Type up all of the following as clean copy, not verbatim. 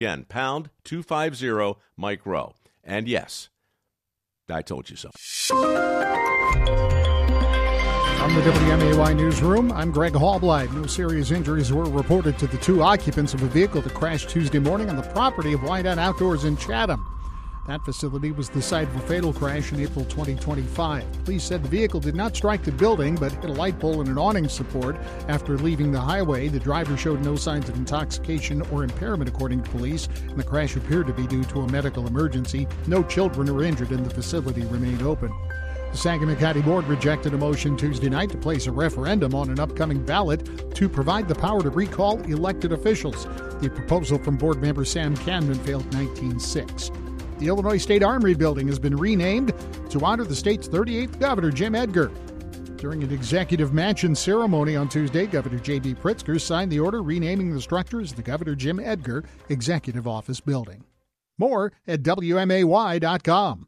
Again, pound 250 Mike Rowe. And yes, I told you so. From the WMAY newsroom, I'm Greg Hallblide. No serious injuries were reported to the two occupants of a vehicle that crashed Tuesday morning on the property of Whiteout Outdoors in Chatham. That facility was the site of a fatal crash in April 2025. Police said the vehicle did not strike the building, but hit a light pole and an awning support after leaving the highway. The driver showed no signs of intoxication or impairment, according to police, and the crash appeared to be due to a medical emergency. No children were injured, and the facility remained open. The Saginaw County Board rejected a motion Tuesday night to place a referendum on an upcoming ballot to provide the power to recall elected officials. The proposal from board member Sam Canman failed 19-6. The Illinois State Armory building has been renamed to honor the state's 38th governor, Jim Edgar. During an executive mansion ceremony on Tuesday, Governor J.B. Pritzker signed the order renaming the structure as the Governor Jim Edgar Executive Office Building. More at WMAY.com.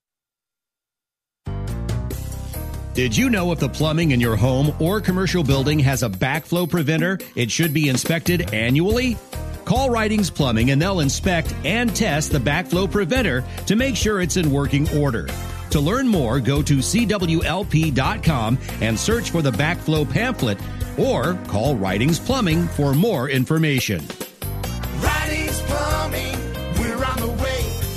Did you know if the plumbing in your home or commercial building has a backflow preventer, it should be inspected annually? Call Writings Plumbing and they'll inspect and test the backflow preventer to make sure it's in working order. To learn more, go to CWLP.com and search for the backflow pamphlet or call Writings Plumbing for more information. Writings Plumbing, we're on the way.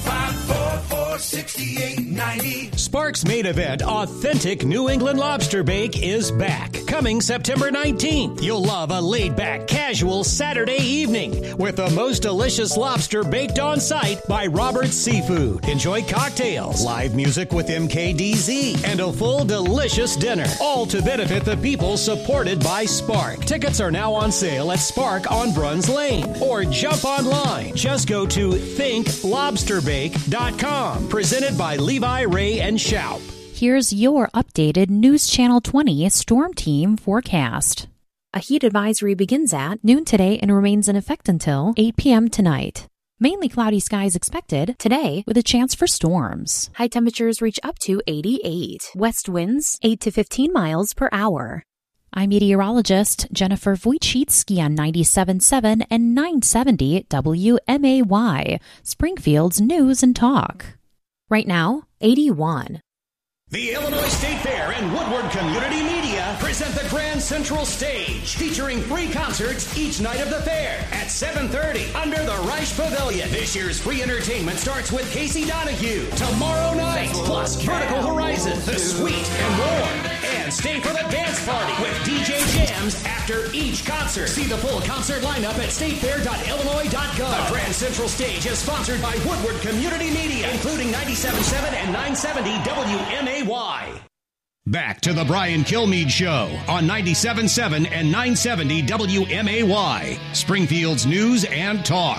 544-6890. Sparks' main event, Authentic New England Lobster Bake, is back. Coming September 19th. You'll love a laid-back, casual Saturday evening with the most delicious lobster baked on site by Robert's Seafood. Enjoy cocktails, live music with MKDZ, and a full delicious dinner. All to benefit the people supported by Spark. Tickets are now on sale at Spark on Bruns Lane. Or jump online. Just go to thinklobsterbake.com. Presented by Levi, Ray, and Shoup. Here's your updated News Channel 20 Storm Team forecast. A heat advisory begins at noon today and remains in effect until 8 p.m. tonight. Mainly cloudy skies expected today with a chance for storms. High temperatures reach up to 88. West winds 8 to 15 miles per hour. I'm meteorologist Jennifer Wojcicki on 97.7 and 970 WMAY, Springfield's News and Talk. Right now, 81. The Illinois State Fair and Woodward Community Media present the Grand Central Stage, featuring free concerts each night of the fair at 7:30 under the Reich Pavilion. This year's free entertainment starts with Casey Donahue tomorrow night, plus Vertical Horizon, The Sweet and more. And stay for the dance party with DJ Jams after each concert. See the full concert lineup at statefair.illinois.gov. The Grand Central Stage is sponsored by Woodward Community Media, including 97.7 and 970 WMAY. Back to the Brian Kilmeade Show on 97.7 and 970 WMAY, Springfield's News and Talk.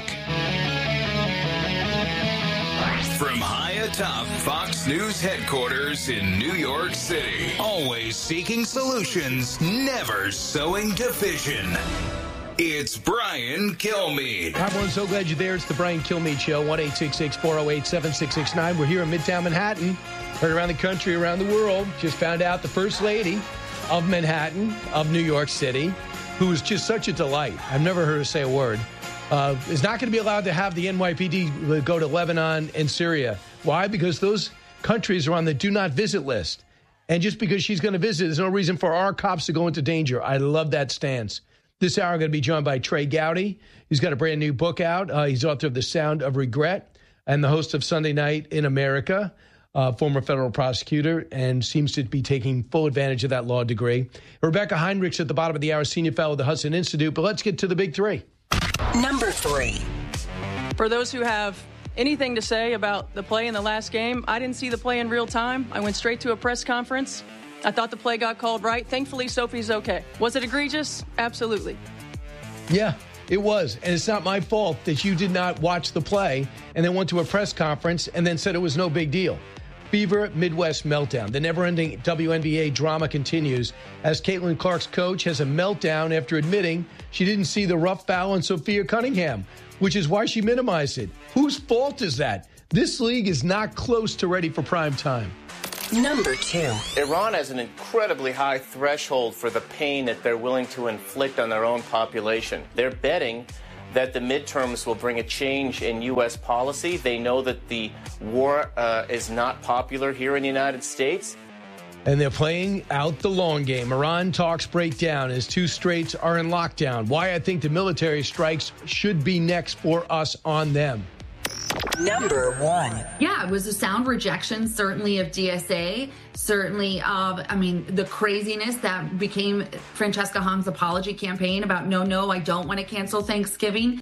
From high atop Fox News headquarters in New York City, always seeking solutions, never sowing division. It's Brian Kilmeade. Hi, everyone. So glad you're there. It's the Brian Kilmeade Show, 1-866-408-7669. We're here in Midtown Manhattan. Heard around the country, around the world. Just found out the First Lady of Manhattan, of New York City, who is just such a delight. I've never heard her say a word. Is not going to be allowed to have the NYPD go to Lebanon and Syria. Why? Because those countries are on the do not visit list. And just because she's going to visit, there's no reason for our cops to go into danger. I love that stance. This hour, I'm going to be joined by Trey Gowdy. He's got a brand new book out. He's author of The Sound of Regret and the host of Sunday Night in America. Former federal prosecutor, and seems to be taking full advantage of that law degree. Rebecca Heinrichs at the bottom of the hour, senior fellow at the Hudson Institute. But let's get to the big three. Number 3. For those who have anything to say about the play in the last game, I didn't see the play in real time. I went straight to a press conference. I thought the play got called right. Thankfully, Sophie's okay. Was it egregious? Absolutely. Yeah, it was. And it's not my fault that you did not watch the play and then went to a press conference and then said it was no big deal. Fever Midwest meltdown. The never-ending WNBA drama continues as Caitlin Clark's coach has a meltdown after admitting she didn't see the rough foul on Sophia Cunningham, which is why she minimized it. Whose fault is that? This league is not close to ready for prime time. Number 2. Iran has an incredibly high threshold for the pain that they're willing to inflict on their own population. They're betting that the midterms will bring a change in U.S. policy. They know that the war is not popular here in the United States. And they're playing out the long game. Iran talks break down as two states are in lockdown. Why I think the military strikes should be next for us on them. Number 1. Yeah, it was a sound rejection, certainly of DSA, certainly of, the craziness that became Francesca Hong's apology campaign about, no, I don't want to cancel Thanksgiving.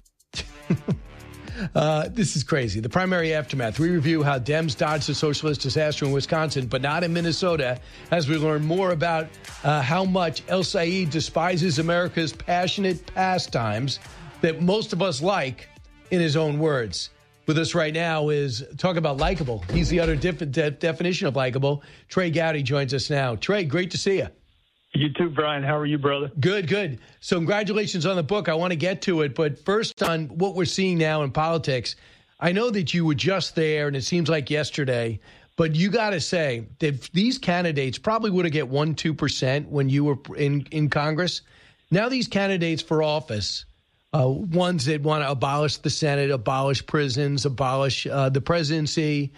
This is crazy. The primary aftermath. We review how Dems dodged the socialist disaster in Wisconsin, but not in Minnesota, as we learn more about how much El Said despises America's passionate pastimes that most of us like, in his own words. With us right now is talk about likable. He's the utter definition of likable. Trey Gowdy joins us now. Trey, great to see you. You too, Brian. How are you, brother? Good. So congratulations on the book. I want to get to it. But first on what we're seeing now in politics, I know that you were just there, and it seems like yesterday, but you got to say that these candidates probably would have get 1-2% when you were in Congress. Now these candidates for office, ones that want to abolish the Senate, abolish prisons, abolish the presidency,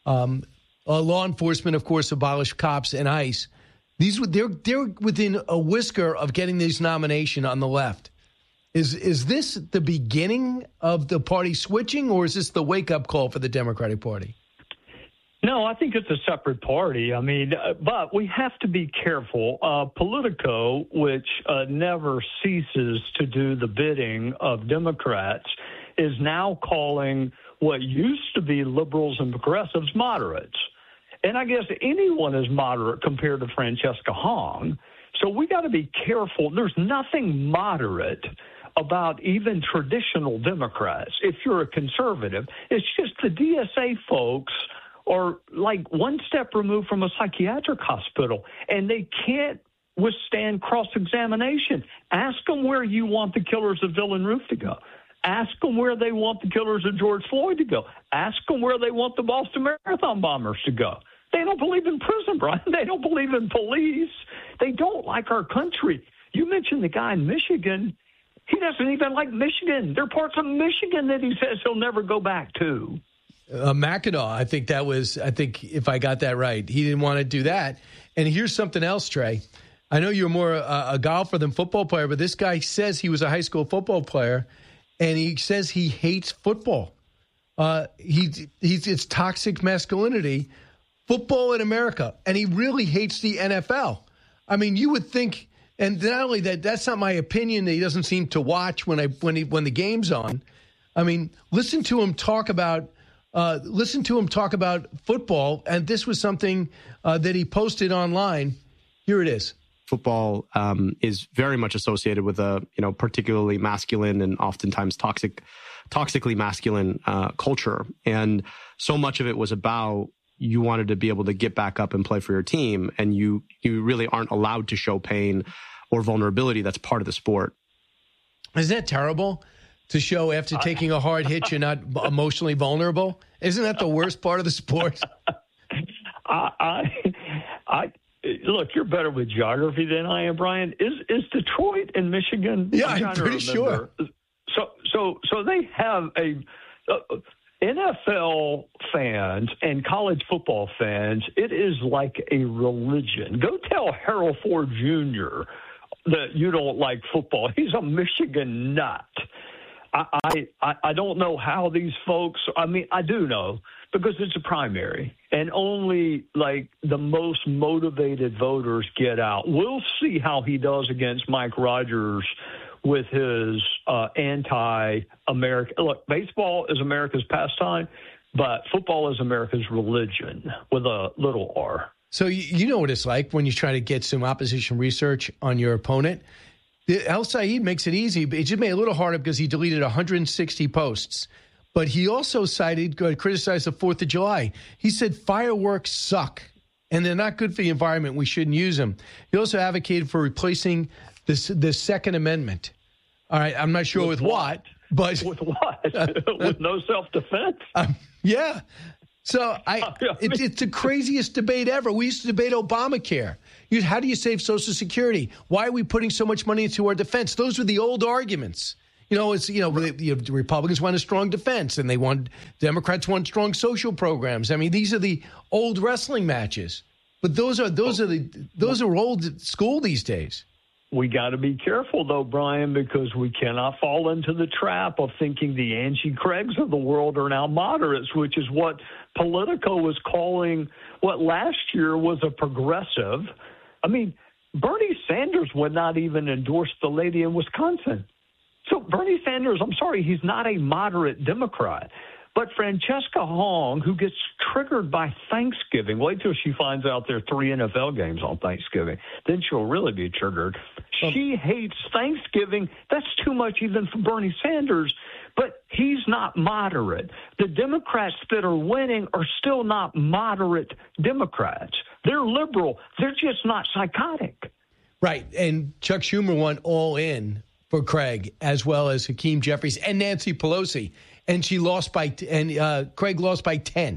law enforcement, of course, abolish cops and ICE. They're within a whisker of getting this nomination on the left. Is this the beginning of the party switching, or is this the wake-up call for the Democratic Party? No, I think it's a separate party. But we have to be careful. Politico, which never ceases to do the bidding of Democrats, is now calling what used to be liberals and progressives moderates. And I guess anyone is moderate compared to Francesca Hong. So we got to be careful. There's nothing moderate about even traditional Democrats. If you're a conservative, it's just the DSA folks are like one step removed from a psychiatric hospital, and they can't withstand cross-examination. Ask them where you want the killers of Dylan Roof to go. Ask them where they want the killers of George Floyd to go. Ask them where they want the Boston Marathon bombers to go. They don't believe in prison, Brian. They don't believe in police. They don't like our country. You mentioned the guy in Michigan. He doesn't even like Michigan. There are parts of Michigan that he says he'll never go back to. Mackinac, I think if I got that right, he didn't want to do that. And here's something else, Trey. I know you're more a golfer than football player, but this guy says he was a high school football player, and he says he hates football. It's toxic masculinity. Football in America, and he really hates the NFL. You would think, and not only that, that's not my opinion, that he doesn't seem to watch when the game's on. Listen to him talk about football, and this was something that he posted online. Here it is. Football is very much associated with a particularly masculine and oftentimes toxically masculine culture, and so much of it was about you wanted to be able to get back up and play for your team, and you really aren't allowed to show pain or vulnerability. That's part of the sport. Isn't that terrible to show after taking a hard hit you're not emotionally vulnerable? Isn't that the worst part of the sport? Look, you're better with geography than I am, Brian. Is Detroit in Michigan? Yeah, I'm pretty sure. So they have NFL fans and college football fans, it is like a religion. Go tell Harold Ford Jr. that you don't like football. He's a Michigan nut. I don't know how these folks, I do know, because it's a primary, and only like the most motivated voters get out. We'll see how he does against Mike Rogers with his anti-American. Look, baseball is America's pastime, but football is America's religion with a little r. So you know what it's like when you try to get some opposition research on your opponent. El Said makes it easy, but it just made it a little harder because he deleted 160 posts. But he also criticized the 4th of July. He said fireworks suck, and they're not good for the environment. We shouldn't use them. He also advocated for replacing the Second Amendment. All right, I'm not sure with what, but with what? With no self-defense? Yeah. So it's the craziest debate ever. We used to debate Obamacare. How do you save Social Security? Why are we putting so much money into our defense? Those were the old arguments. The Republicans want a strong defense, and Democrats want strong social programs. I mean, these are the old wrestling matches, but those are old school these days. We got to be careful, though, Brian, because we cannot fall into the trap of thinking the Angie Craigs of the world are now moderates, which is what Politico was calling what last year was a progressive. I mean, Bernie Sanders would not even endorse the lady in Wisconsin. So Bernie Sanders, I'm sorry, he's not a moderate Democrat. But Francesca Hong, who gets triggered by Thanksgiving, wait till she finds out there are 3 NFL games on Thanksgiving. Then she'll really be triggered. She hates Thanksgiving. That's too much even for Bernie Sanders. But he's not moderate. The Democrats that are winning are still not moderate Democrats. They're liberal. They're just not psychotic. Right. And Chuck Schumer went all in for Craig, as well as Hakeem Jeffries and Nancy Pelosi. And she lost Craig lost by 10.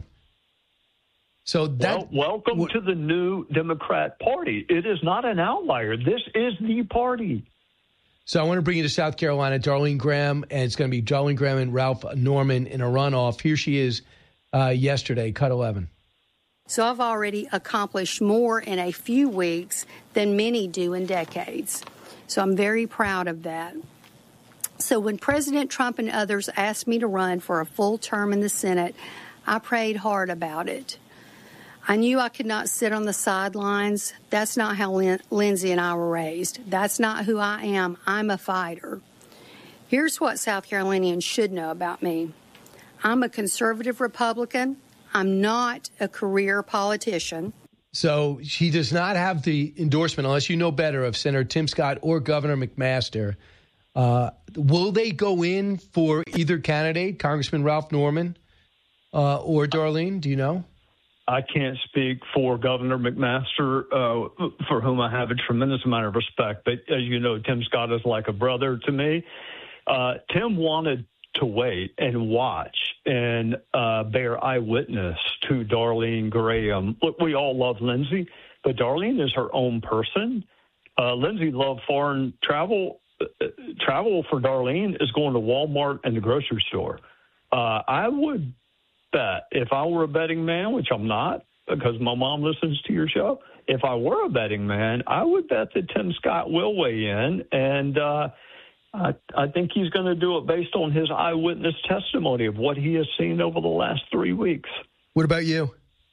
So welcome to the new Democrat Party. It is not an outlier. This is the party. So I want to bring you to South Carolina, Darlene Graham, and it's going to be Darlene Graham and Ralph Norman in a runoff. Here she is yesterday, cut 11. So I've already accomplished more in a few weeks than many do in decades. So I'm very proud of that. So when President Trump and others asked me to run for a full term in the Senate, I prayed hard about it. I knew I could not sit on the sidelines. That's not how Lindsay and I were raised. That's not who I am. I'm a fighter. Here's what South Carolinians should know about me. I'm a conservative Republican. I'm not a career politician. So she does not have the endorsement, unless you know better, of Senator Tim Scott or Governor McMaster. Will they go in for either candidate, Congressman Ralph Norman or Darlene? Do you know? I can't speak for Governor McMaster, for whom I have a tremendous amount of respect. But as you know, Tim Scott is like a brother to me. Tim wanted to wait and watch and bear eyewitness to Darlene Graham. Look, we all love Lindsay, but Darlene is her own person. Lindsay loved foreign travel. Travel for Darlene is going to Walmart and the grocery store. I would bet, if I were a betting man, which I'm not because my mom listens to your show, if I were a betting man, I would bet that Tim Scott will weigh in. And I think he's going to do it based on his eyewitness testimony of what he has seen over the last 3 weeks. What about you?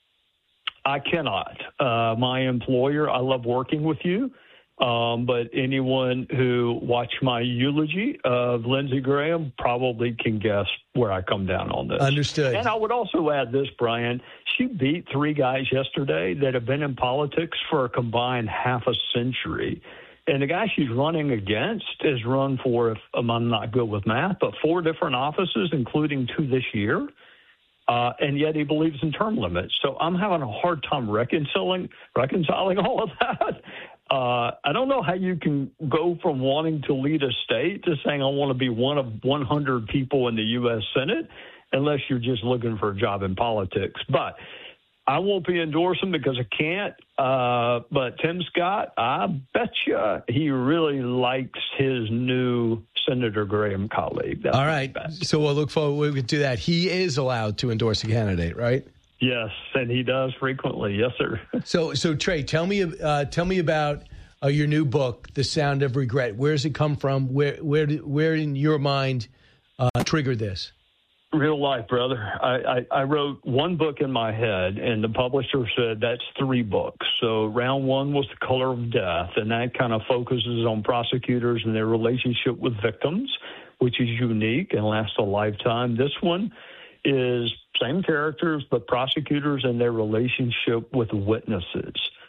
I cannot. My employer, I love working with you. But anyone who watched my eulogy of Lindsey Graham probably can guess where I come down on this. Understood. And I would also add this, Brian. She beat 3 guys yesterday that have been in politics for a combined half a century. And the guy she's running against has run for, if I'm not good with math, but 4 different offices, including 2 this year. And yet he believes in term limits. So I'm having a hard time reconciling all of that. I don't know how you can go from wanting to lead a state to saying I want to be one of 100 people in the U.S. Senate, unless you're just looking for a job in politics. But I won't be endorsing because I can't. But Tim Scott, I bet you he really likes his new Senator Graham colleague. That's all right. So we'll look forward to that. He is allowed to endorse a candidate, right? Yes, and he does frequently. Yes, sir. So Trey, tell me about your new book, The Sound of Regret. Where does it come from? Where in your mind triggered this? Real life, brother. I wrote one book in my head, and the publisher said that's 3 books. So round 1 was The Color of Death, and that kind of focuses on prosecutors and their relationship with victims, which is unique and lasts a lifetime. This one is same characters, but prosecutors and their relationship with witnesses.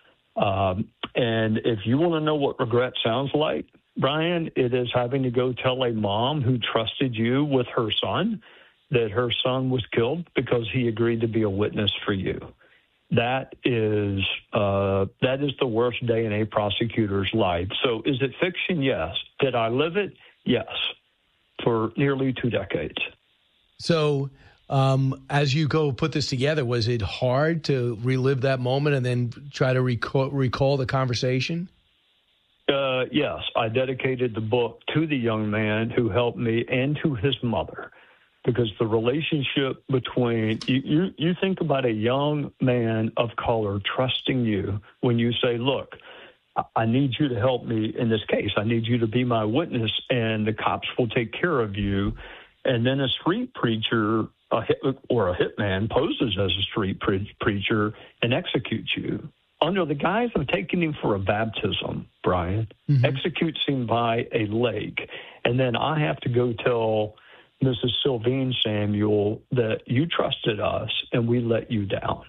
And if you want to know what regret sounds like, Brian, it is having to go tell a mom who trusted you with her son that her son was killed because he agreed to be a witness for you. That is the worst day in a prosecutor's life. So is it fiction? Yes. Did I live it? Yes. For nearly 2 decades. So as you go put this together, was it hard to relive that moment and then try to recall the conversation? Yes, I dedicated the book to the young man who helped me and to his mother, because the relationship between you think about a young man of color trusting you when you say, look, I need you to help me in this case. I need you to be my witness, and the cops will take care of you. And then a street preacher or a hitman poses as a street preacher and executes you. Under the guise of taking him for a baptism, Brian, executes him by a lake. And then I have to go tell Mrs. Sylvine Samuel that you trusted us and we let you down.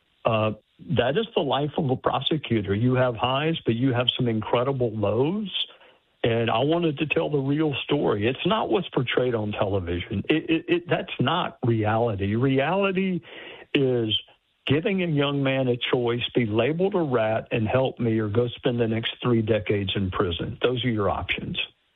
That is the life of a prosecutor. You have highs, but you have some incredible lows. And I wanted to tell the real story. It's not what's portrayed on television. That's not reality. Reality is giving a young man a choice, be labeled a rat and help me, or go spend the next 3 decades in prison. Those are your options.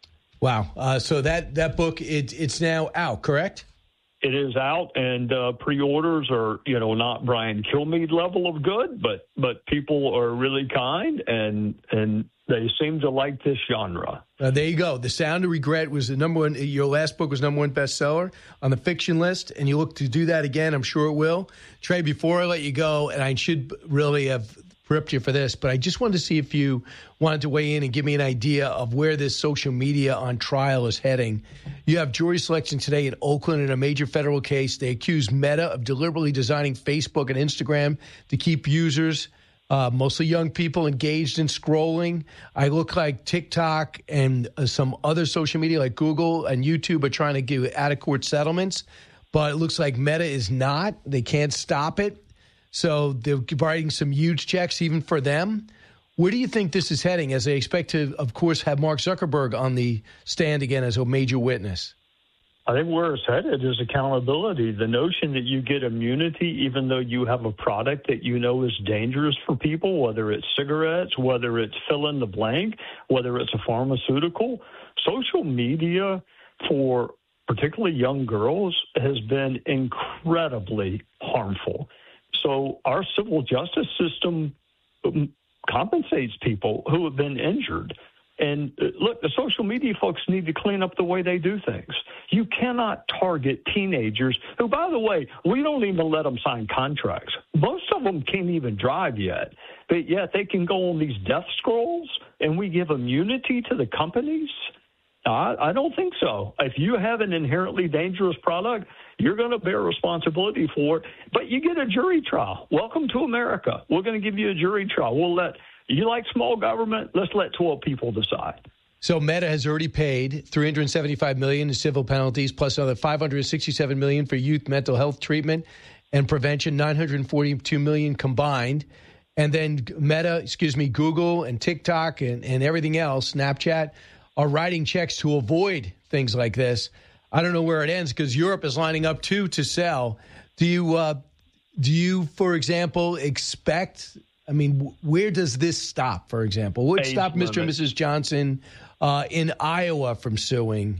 Wow. So that book, it's now out, correct? It is out, and pre-orders are, not Brian Kilmeade level of good, but people are really kind, and they seem to like this genre. There you go. The Sound of Regret was the number one. Your last book was number one bestseller on the fiction list, and you look to do that again. I'm sure it will. Trey, before I let you go, and I should really have prepped you for this, but I just wanted to see if you wanted to weigh in and give me an idea of where this social media on trial is heading. You have jury selection today in Oakland in a major federal case. They accuse Meta of deliberately designing Facebook and Instagram to keep users, mostly young people, engaged in scrolling. I look like TikTok and some other social media like Google and YouTube are trying to give out-of-court settlements, but it looks like Meta is not. They can't stop it. So they're writing some huge checks even for them. Where do you think this is heading as they expect to, of course, have Mark Zuckerberg on the stand again as a major witness? I think where it's headed is accountability. The notion that you get immunity even though you have a product that you know is dangerous for people, whether it's cigarettes, whether it's fill in the blank, whether it's a pharmaceutical. Social media for particularly young girls has been incredibly harmful. So our civil justice system compensates people who have been injured. And look, the social media folks need to clean up the way they do things. You cannot target teenagers who, by the way, we don't even let them sign contracts. Most of them can't even drive yet. But yet they can go on these death scrolls and we give immunity to the companies? I don't think so. If you have an inherently dangerous product, you're going to bear responsibility for it. But you get a jury trial. Welcome to America. We're going to give you a jury trial. You like small government? Let's let 12 people decide. So Meta has already paid $375 million in civil penalties, plus another $567 million for youth mental health treatment and prevention, $942 million combined. And then Google and TikTok and everything else, Snapchat, are writing checks to avoid things like this. I don't know where it ends because Europe is lining up too to sell. Do you, for example, expect? I mean, where does this stop? For example, would stop Mr. and Mrs. Johnson in Iowa from suing,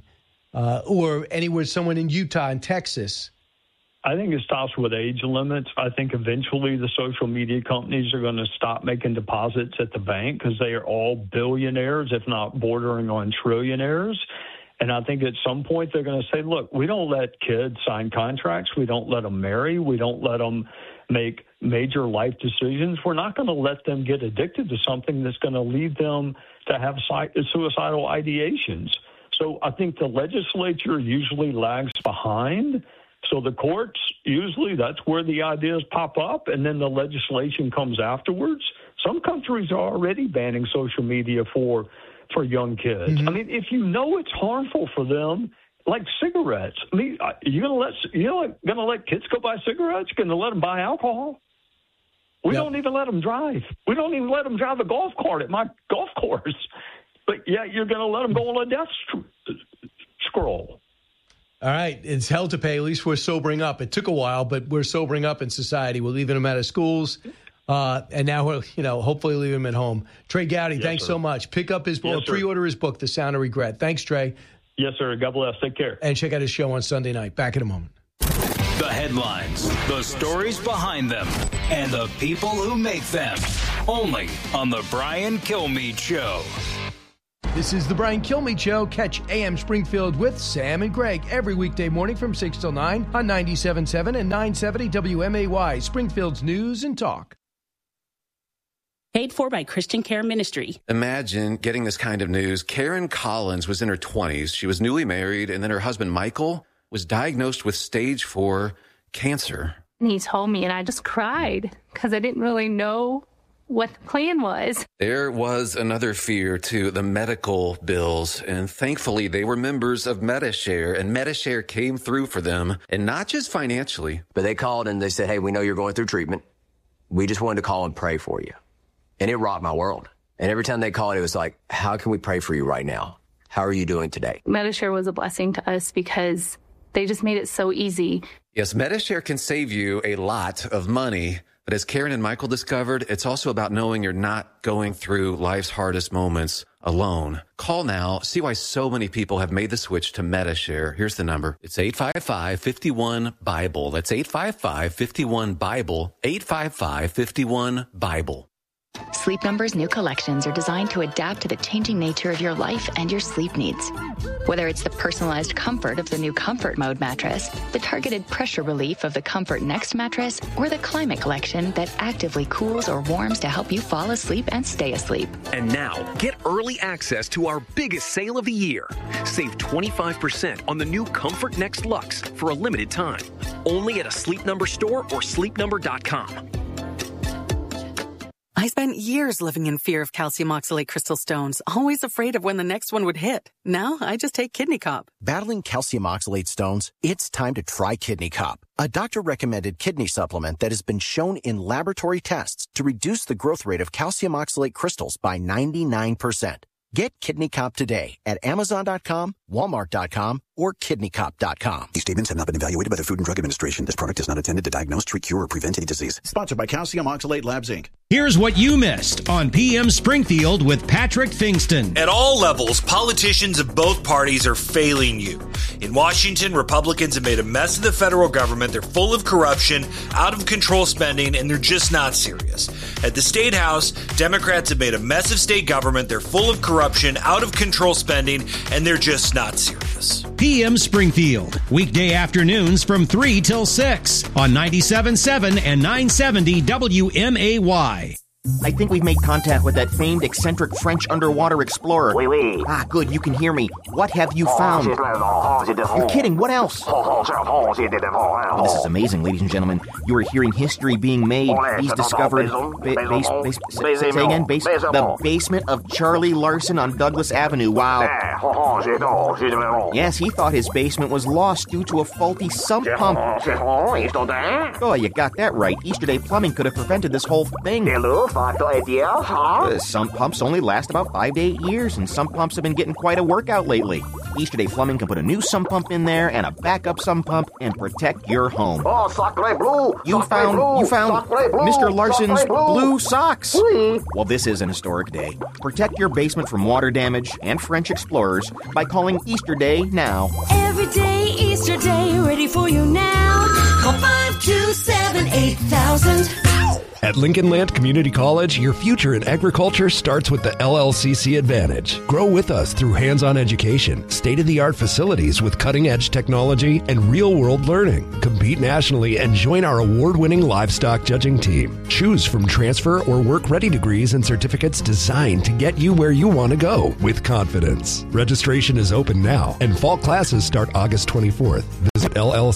or anywhere, someone in Utah and Texas? I think it stops with age limits. I think eventually the social media companies are going to stop making deposits at the bank because they are all billionaires, if not bordering on trillionaires. And I think at some point they're going to say, look, we don't let kids sign contracts. We don't let them marry. We don't let them make major life decisions. We're not going to let them get addicted to something that's going to lead them to have suicidal ideations. So I think the legislature usually lags behind. So the courts, usually that's where the ideas pop up, and then the legislation comes afterwards. Some countries are already banning social media for young kids. Mm-hmm. I mean, if you know it's harmful for them, like cigarettes. I mean, you're going to let kids go buy cigarettes? You're going to let them buy alcohol? We don't even let them drive. We don't even let them drive a golf cart at my golf course. But yeah, you're going to let them go on a death scroll. All right. It's hell to pay. At least we're sobering up. It took a while, but we're sobering up in society. We're leaving them out of schools. And now we're, hopefully leave him at home. Trey Gowdy, thanks so much. Pick up his book, pre-order his book, The Sound of Regret. Thanks, Trey. Yes, sir. God bless. Take care. And check out his show on Sunday night. Back in a moment. The headlines, the stories behind them, and the people who make them. Only on The Brian Kilmeade Show. This is the Brian Kilmeade Show. Catch AM Springfield with Sam and Greg every weekday morning from 6 till 9 on 97.7 and 970 WMAY, Springfield's News and Talk. Paid for by Christian Care Ministry. Imagine getting this kind of news. Karen Collins was in her 20s. She was newly married, and then her husband, Michael, was diagnosed with stage 4 cancer. And he told me, and I just cried because I didn't really know what the plan was. There was another fear, too, the medical bills. And thankfully, they were members of MediShare, and MediShare came through for them, and not just financially. But they called and they said, hey, we know you're going through treatment. We just wanted to call and pray for you. And it rocked my world. And every time they called, it was like, how can we pray for you right now? How are you doing today? MediShare was a blessing to us because they just made it so easy. Yes, MediShare can save you a lot of money. But as Karen and Michael discovered, it's also about knowing you're not going through life's hardest moments alone. Call now. See why so many people have made the switch to MediShare. Here's the number. It's 855-51-BIBLE. That's 855-51-BIBLE. 855-51-BIBLE. Sleep Number's new collections are designed to adapt to the changing nature of your life and your sleep needs. Whether it's the personalized comfort of the new Comfort Mode mattress, the targeted pressure relief of the Comfort Next mattress, or the Climate Collection that actively cools or warms to help you fall asleep and stay asleep. And now, get early access to our biggest sale of the year. Save 25% on the new Comfort Next Luxe for a limited time. Only at a Sleep Number store or sleepnumber.com. I spent years living in fear of calcium oxalate crystal stones, always afraid of when the next one would hit. Now I just take Kidney Cop. Battling calcium oxalate stones? It's time to try Kidney Cop, a doctor-recommended kidney supplement that has been shown in laboratory tests to reduce the growth rate of calcium oxalate crystals by 99%. Get Kidney Cop today at Amazon.com, Walmart.com, or KidneyCop.com. These statements have not been evaluated by the Food and Drug Administration. This product is not intended to diagnose, treat, cure, or prevent any disease. Sponsored by Calcium Oxalate Labs, Inc. Here's what you missed on PM Springfield with Patrick Fingston. At all levels, politicians of both parties are failing you. In Washington, Republicans have made a mess of the federal government. They're full of corruption, out of control spending, and they're just not serious. At the State House, Democrats have made a mess of state government. They're full of corruption, out of control spending, and they're just not serious. PM Springfield, weekday afternoons from 3 till 6 on 97.7 and 970 WMAY. I think we've made contact with that famed eccentric French underwater explorer. Oui, oui. Ah, good, you can hear me. What have you found? You're kidding, what else? Oh, this is amazing, ladies and gentlemen. You are hearing history being made. He's discovered... Say again, the basement of Charlie Larson on Douglas Avenue. Wow. Yes, he thought his basement was lost due to a faulty sump pump. Oh, you got that right. Easter Day Plumbing could have prevented this whole thing. Sump pumps only last about 5 to 8 years, and sump pumps have been getting quite a workout lately. Easter Day Plumbing can put a new sump pump in there and a backup sump pump and protect your home. Oh, sacre bleu! You found Mr. Larson's blue socks. Well, this is an historic day. Protect your basement from water damage and French explorers by calling Easter Day now. Every day, Easter Day, ready for you now. Call 527-8000. At Lincoln Land Community College, your future in agriculture starts with the LLCC Advantage. Grow with us through hands-on education, state-of-the-art facilities with cutting-edge technology, and real-world learning. Compete nationally and join our award-winning livestock judging team. Choose from transfer or work-ready degrees and certificates designed to get you where you want to go with confidence. Registration is open now, and fall classes start August 24th. Visit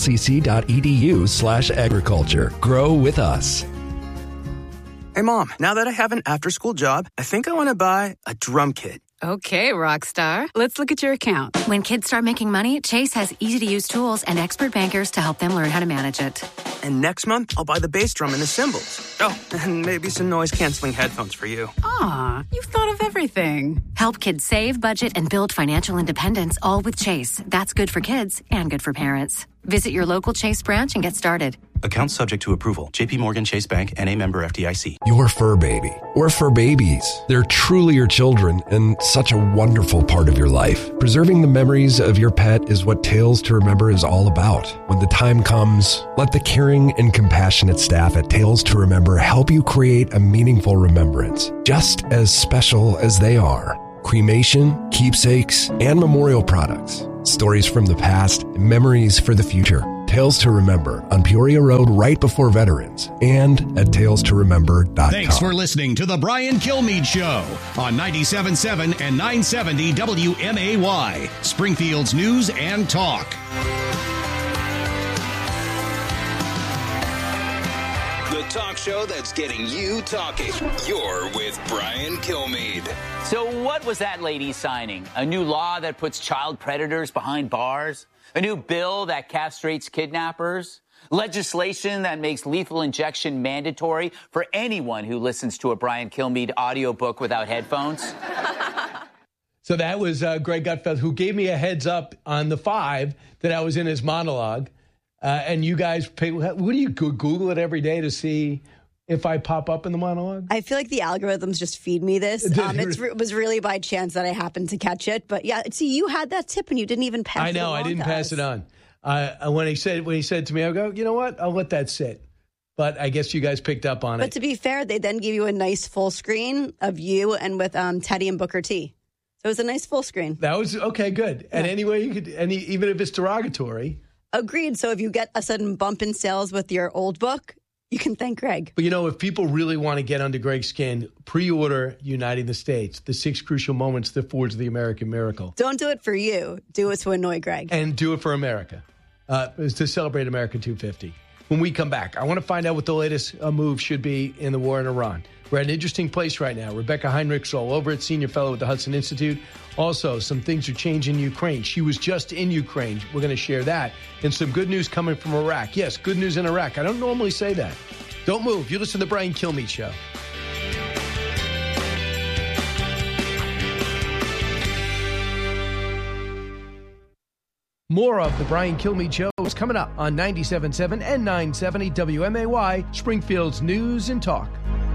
llcc.edu/agriculture. Grow with us. Hey, Mom, now that I have an after-school job, I think I want to buy a drum kit. Okay, Rockstar. Let's look at your account. When kids start making money, Chase has easy-to-use tools and expert bankers to help them learn how to manage it. And next month, I'll buy the bass drum and the cymbals. Oh, and maybe some noise-canceling headphones for you. Aw, you've thought of everything. Help kids save, budget, and build financial independence, all with Chase. That's good for kids and good for parents. Visit your local Chase branch and get started. Account subject to approval. JP Morgan Chase Bank, N.A. member FDIC. Your fur baby, or fur babies. They're truly your children and such a wonderful part of your life. Preserving the memories of your pet is what Tales to Remember is all about. When the time comes, let the caring and compassionate staff at Tales to Remember help you create a meaningful remembrance, just as special as they are. cremation, keepsakes, and memorial products. Stories from the past, memories for the future. Tales to Remember on Peoria Road right before Veterans and at talestoremember.com. Thanks for listening to The Brian Kilmeade Show on 97.7 and 970 WMAY, Springfield's News and Talk. The talk show that's getting you talking. You're with Brian Kilmeade. So what was that lady signing? A new law that puts child predators behind bars? A new bill that castrates kidnappers? Legislation that makes lethal injection mandatory for anyone who listens to a Brian Kilmeade audiobook without headphones? So that was Greg Gutfeld, who gave me a heads up on the 5 that I was in his monologue. And you guys, what do you Google it every day to see if I pop up in the monologue? I feel like the algorithms just feed me this. It was really by chance that I happened to catch it. But yeah, see, you had that tip and you didn't even pass it on. I know, I didn't pass it on. When he said to me, I go, you know what? I'll let that sit. But I guess you guys picked up on it. But to be fair, they then give you a nice full screen of you and with Teddy and Booker T. So it was a nice full screen. That was okay, good. Yeah. And anyway, you could, even if it's derogatory. Agreed. So if you get a sudden bump in sales with your old book, you can thank Greg. But, if people really want to get under Greg's skin, pre-order Uniting the States, the 6 crucial moments that forge the American miracle. Don't do it for you. Do it to annoy Greg. And do it for America. To celebrate America 250. When we come back, I want to find out what the latest move should be in the war in Iran. We're at an interesting place right now. Rebecca Heinrich's all over it, senior fellow at the Hudson Institute. Also, some things are changing in Ukraine. She was just in Ukraine. We're going to share that. And some good news coming from Iraq. Yes, good news in Iraq. I don't normally say that. Don't move. You listen to the Brian Kilmeade Show. More of the Brian Kilmeade Show is coming up on 97.7 and 970 WMAY, Springfield's News and Talk.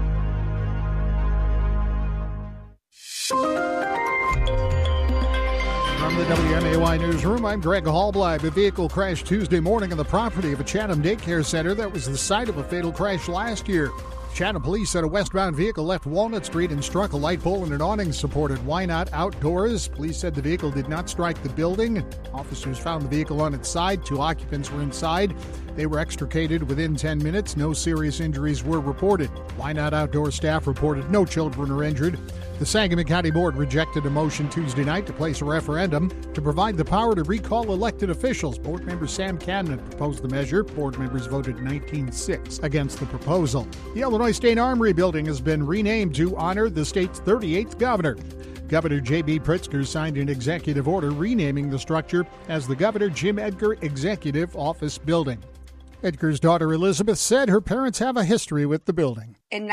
From the WMAY newsroom, I'm Greg Hallbleib. A vehicle crashed Tuesday morning on the property of a Chatham daycare center that was the site of a fatal crash last year. Chatham police said a westbound vehicle left Walnut Street and struck a light pole and an awning supported Why Not Outdoors. Police said the vehicle did not strike the building. Officers found the vehicle on its side. 2 occupants were inside. They were extricated within 10 minutes. No serious injuries were reported. Why Not Outdoors staff reported no children are injured. The Sangamon County Board rejected a motion Tuesday night to place a referendum to provide the power to recall elected officials. Board member Sam Cannon proposed the measure. Board members voted 19-6 against the proposal. The Illinois State Armory building has been renamed to honor the state's 38th governor. Governor J.B. Pritzker signed an executive order renaming the structure as the Governor Jim Edgar Executive Office Building. Edgar's daughter Elizabeth said her parents have a history with the building. In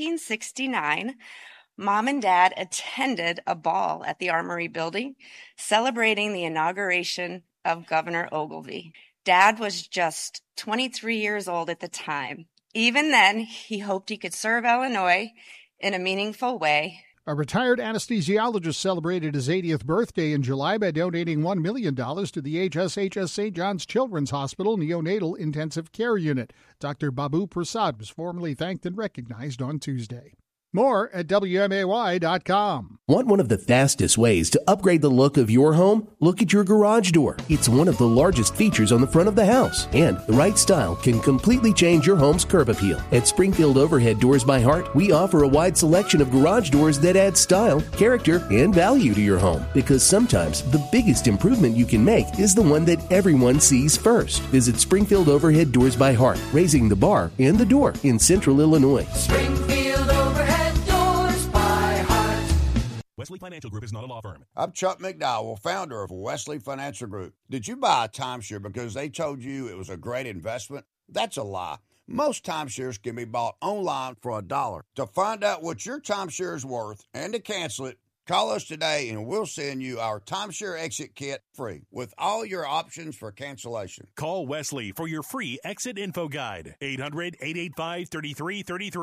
1969, Mom and Dad attended a ball at the Armory building celebrating the inauguration of Governor Ogilvie. Dad was just 23 years old at the time. Even then, he hoped he could serve Illinois in a meaningful way. A retired anesthesiologist celebrated his 80th birthday in July by donating $1 million to the HSHS St. John's Children's Hospital Neonatal Intensive Care Unit. Dr. Babu Prasad was formally thanked and recognized on Tuesday. More at WMAY.com. Want one of the fastest ways to upgrade the look of your home? Look at your garage door. It's one of the largest features on the front of the house, and the right style can completely change your home's curb appeal. At Springfield Overhead Doors by Heart, we offer a wide selection of garage doors that add style, character, and value to your home, because sometimes the biggest improvement you can make is the one that everyone sees first. Visit Springfield Overhead Doors by Heart, raising the bar and the door in Central Illinois. Springfield Overhead Doors by Heart. Wesley Financial Group is not a law firm. I'm Chuck McDowell, founder of Wesley Financial Group. Did you buy a timeshare because they told you it was a great investment? That's a lie. Most timeshares can be bought online for $1. To find out what your timeshare is worth and to cancel it, call us today and we'll send you our timeshare exit kit free with all your options for cancellation. Call Wesley for your free exit info guide. 800-885-3333.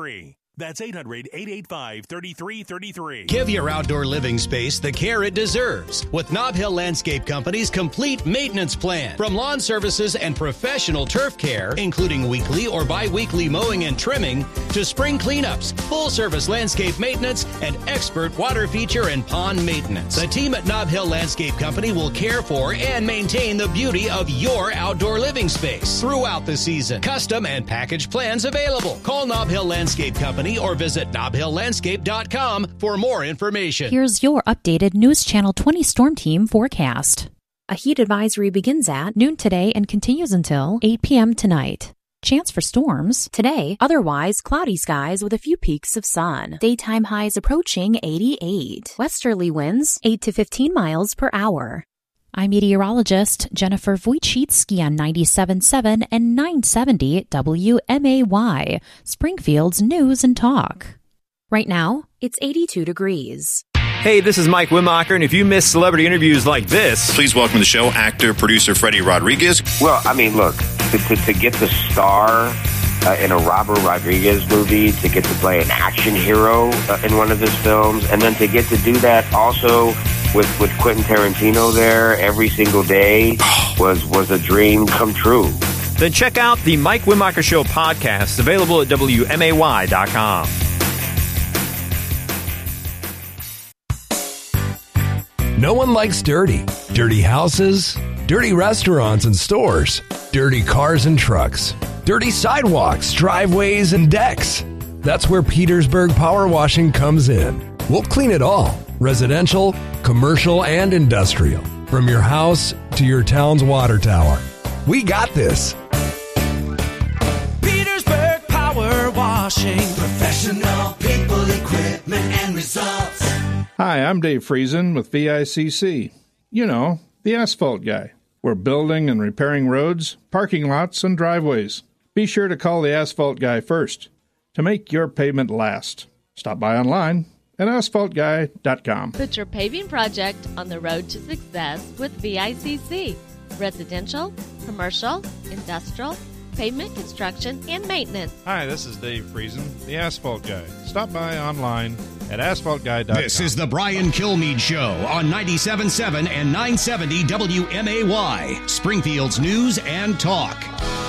That's 800-885-3333. Give your outdoor living space the care it deserves with Nob Hill Landscape Company's complete maintenance plan. From lawn services and professional turf care, including weekly or bi-weekly mowing and trimming, to spring cleanups, full-service landscape maintenance, and expert water feature and pond maintenance. The team at Nob Hill Landscape Company will care for and maintain the beauty of your outdoor living space throughout the season. Custom and package plans available. Call Nob Hill Landscape Company or visit knobhilllandscape.com for more information. Here's your updated News Channel 20 Storm Team forecast. A heat advisory begins at noon today and continues until 8 p.m. tonight. Chance for storms today, otherwise cloudy skies with a few peaks of sun. Daytime highs approaching 88. Westerly winds 8 to 15 miles per hour. I'm meteorologist Jennifer Wojcicki on 97.7 and 970 WMAY, Springfield's News and Talk. Right now, it's 82 degrees. Hey, this is Mike Wimacher, and if you miss celebrity interviews like this... Please welcome to the show actor, producer Freddie Rodriguez. Well, I mean, look, to get the star in a Robert Rodriguez movie, to get to play an action hero in one of his films, and then to get to do that also with Quentin Tarantino there every single day was a dream come true. Then check out the Mike Wimacher Show podcast, available at WMAY.com. No one likes dirty. Dirty houses, dirty restaurants and stores, dirty cars and trucks, dirty sidewalks, driveways, and decks. That's where Petersburg Power Washing comes in. We'll clean it all. Residential, commercial, and industrial. From your house to your town's water tower. We got this. Petersburg Power Washing. Professional people, equipment, and results. Hi, I'm Dave Friesen with VICC. You know, the asphalt guy. We're building and repairing roads, parking lots, and driveways. Be sure to call the asphalt guy first to make your pavement last. Stop by online at asphaltguy.com. Put your paving project on the road to success with VICC. Residential, commercial, industrial, pavement construction, and maintenance. Hi, this is Dave Friesen, the Asphalt Guy. Stop by online at asphaltguy.com. This is the Brian Kilmeade Show on 97.7 and 970 WMAY, Springfield's News and Talk.